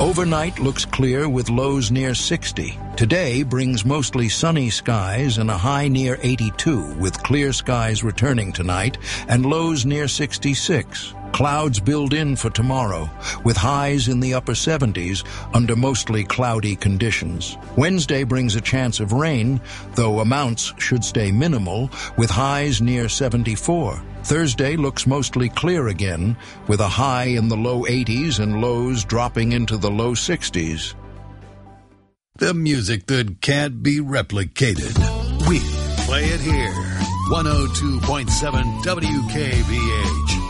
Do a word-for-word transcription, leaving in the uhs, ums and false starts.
Overnight looks clear with lows near sixty. Today brings mostly sunny skies and a high near eighty-two, with clear skies returning tonight and lows near sixty-six. Clouds build in for tomorrow, with highs in the upper seventies under mostly cloudy conditions. Wednesday brings a chance of rain, though amounts should stay minimal, with highs near seventy-four. Thursday looks mostly clear again, with a high in the low eighties and lows dropping into the low sixties. The music that can't be replicated. We play it here. one oh two point seven W K V H.